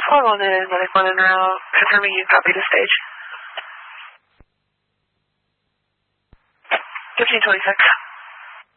Fog on in, medic 1 en route, confirming you copy to stage. 1526.